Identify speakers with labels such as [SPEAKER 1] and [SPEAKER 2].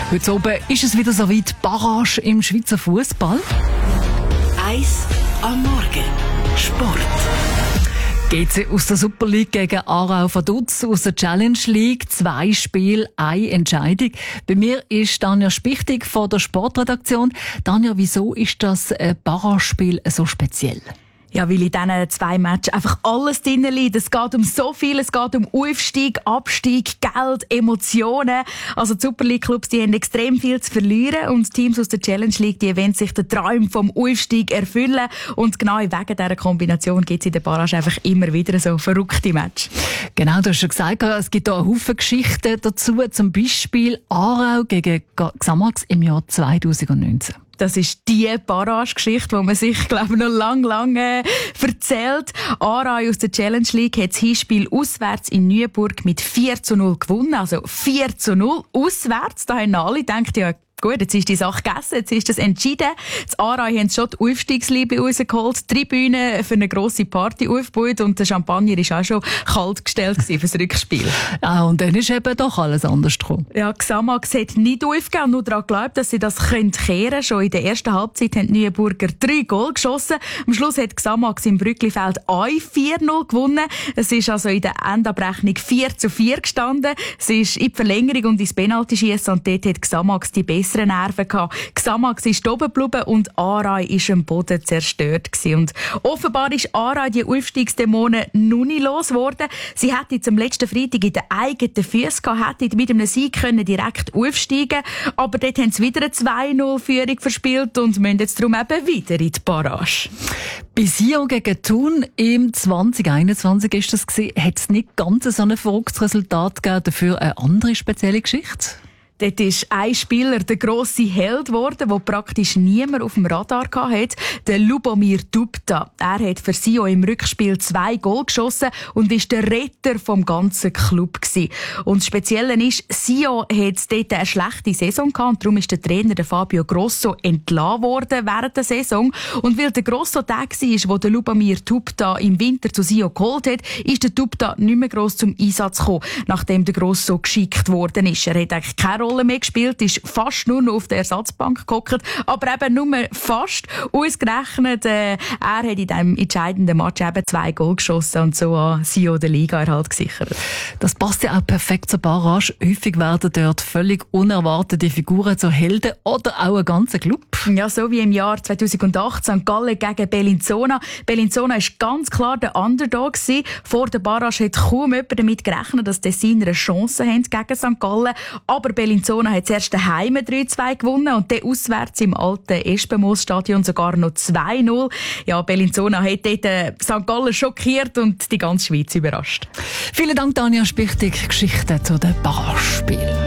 [SPEAKER 1] Heute oben ist es wieder so weit, Barrage im Schweizer Fußball.
[SPEAKER 2] 1 am Morgen. Sport.
[SPEAKER 1] GC aus der Super League gegen Aarau Vaduz aus der Challenge League. 2 Spiele, 1 Entscheidung. Bei mir ist Tanja Spichtig von der Sportredaktion. Tanja, wieso ist das Barrage-Spiel so speziell?
[SPEAKER 3] Ja, weil in diesen 2 Matches einfach alles drin liegt. Es geht um so viel. Es geht um Aufstieg, Abstieg, Geld, Emotionen. Also die Super League Clubs, die haben extrem viel zu verlieren. Und die Teams aus der Challenge League, die wollen sich den Traum vom Aufstieg erfüllen. Und genau wegen dieser Kombination gibt es in der Barrage einfach immer wieder so verrückte Matches.
[SPEAKER 1] Genau, du hast schon gesagt, es gibt da einen Haufen Geschichten dazu. Zum Beispiel Aarau gegen Xamax im Jahr 2019.
[SPEAKER 3] Das ist die Barrage-Geschichte, die man sich, glaube ich, noch lange erzählt. Aarau aus der Challenge League hat das Hinspiel auswärts in Neuenburg mit 4:0 gewonnen. Also 4:0 auswärts. Da haben alle gedacht, ja, gut, jetzt ist die Sache gegessen, jetzt ist das entschieden. Das Aarau haben schon die Aufstiegsliebe rausgeholt, die Tribüne für eine grosse Party aufgebaut und der Champagner war auch schon kalt gestellt für das Rückspiel.
[SPEAKER 1] Ja, und dann ist eben doch alles anders gekommen.
[SPEAKER 3] Ja, Xamax hat nicht aufgegeben und nur daran geglaubt, dass sie das kehren können. Schon in der ersten Halbzeit haben die Neuenburger 3 Goal geschossen. Am Schluss hat Xamax im Brücklifeld 4:0 gewonnen. Es ist also in der Endabrechnung 4:4 gestanden. Es ist in die Verlängerung und ins Penaltyschiessen und dort hat Xamax die besseren Nerven gehabt. Xamax ist oben geblieben und Aarau ist am Boden zerstört gewesen. Und offenbar ist Aarau die Aufstiegsdämonen noch nicht losgeworden. Sie hätte zum letzten Freitag in den eigenen Füßen gehabt, hätte mit einem Sieg können direkt aufsteigen, aber dort haben sie wieder eine 2:0-Führung verspielt und müssen jetzt darum eben wieder in die Barrage.
[SPEAKER 1] Bei Sion gegen Thun im 2021 ist das gewesen, hat es nicht ganz so ein verrücktes Resultat gegeben, dafür eine andere spezielle Geschichte?
[SPEAKER 3] Dort ist ein Spieler der grosse Held geworden, den praktisch niemand auf dem Radar hatte, der Lubomir Dubta. Er hat für Sion im Rückspiel 2 Goal geschossen und ist der Retter vom ganzen Club gewesen. Und das Spezielle ist, Sion hat dort eine schlechte Saison gehabt und darum ist der Trainer, der Fabio Grosso, entlassen worden während der Saison. Und weil der Grosso der war, wo der Lubomir Dubta im Winter zu Sion geholt hat, ist der Dubta nicht mehr gross zum Einsatz gekommen, nachdem der Grosso geschickt worden ist. Er hat eigentlich keine Rolle mehr gespielt, ist fast nur noch auf der Ersatzbank gehockt, aber eben nur fast. Ausgerechnet, er hat in diesem entscheidenden Match eben 2 Goal geschossen und so an Sion der Liga-Erhalt gesichert.
[SPEAKER 1] Das passt ja auch perfekt zur Barrage. Häufig werden dort völlig unerwartete Figuren zu Helden oder auch ein ganzer Club.
[SPEAKER 3] Ja, so wie im Jahr 2008 St. Gallen gegen Bellinzona. Bellinzona war ganz klar der Underdog gewesen. Vor der Barrage hat kaum jemand damit gerechnet, dass Tessiner eine Chance haben gegen St. Gallen. Aber Bellinzona hat zuerst daheim 3:2 gewonnen und dann auswärts im alten Espenmoos-Stadion sogar noch 2:0. Ja, Bellinzona hat dort St. Gallen schockiert und die ganze Schweiz überrascht.
[SPEAKER 1] Vielen Dank, Tanja Spichtig. Geschichte zu den Barrage-Spielen.